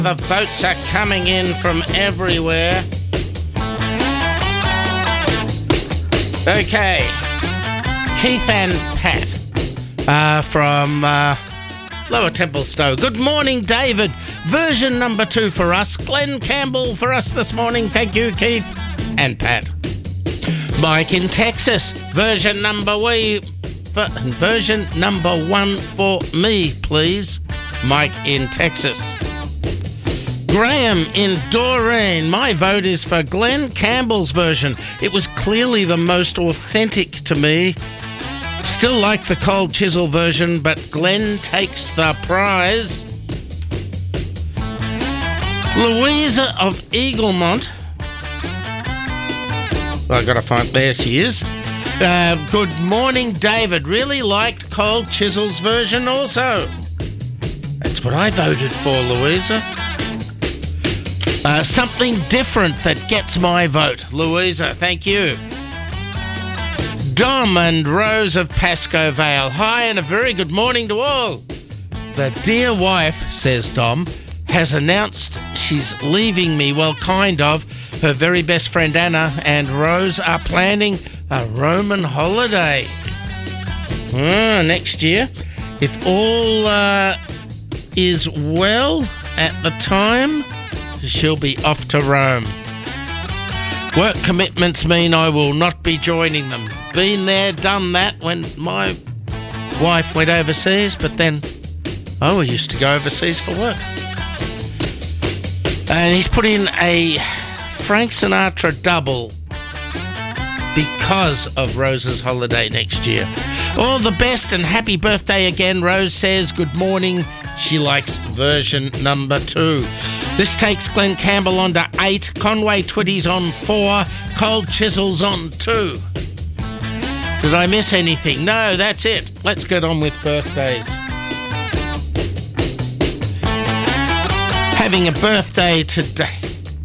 The votes are coming in from everywhere. Okay. Keith and Pat from Lower Templestowe. Good morning, David. Version number 2 for us. Glenn Campbell for us this morning. Thank you, Keith and Pat. Mike in Texas. Version number 1 for me, please. Mike in Texas. Graham in Doreen. My vote is for Glenn Campbell's version. It was clearly the most authentic to me. Still like the Cold Chisel version, but Glenn takes the prize. Louisa of Eaglemont. I gotta find, there she is. Good morning, David. Really liked Cold Chisel's version also. That's what I voted for, Louisa. Something different that gets my vote. Louisa, thank you. Dom and Rose of Pascoe Vale. Hi and a very good morning to all. The dear wife, says Dom, has announced she's leaving me. Well, kind of. Her very best friend Anna and Rose are planning a Roman holiday. Next year. If all is well at the time, she'll be off to Rome. Work commitments mean I will not be joining them. Been there, done that when my wife went overseas, but then I used to go overseas for work. And he's put in a Frank Sinatra double because of Rose's holiday next year. All the best and happy birthday again, Rose says. Good morning. She likes version number 2. This takes Glenn Campbell on to 8, Conway Twitty's on 4, Cold Chisel's on 2. Did I miss anything? No, that's it. Let's get on with birthdays. Having a birthday today.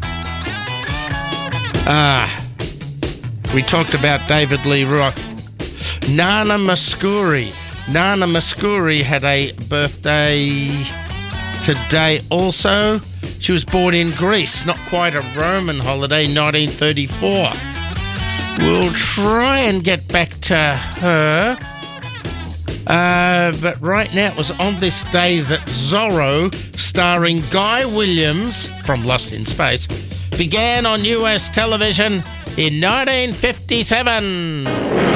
We talked about David Lee Roth. Nana Muscuri. Nana Muscuri had a birthday today also. She was born in Greece, not quite a Roman holiday, 1934. We'll try and get back to her. But right now it was on this day that Zorro, starring Guy Williams from Lost in Space, began on US television in 1957.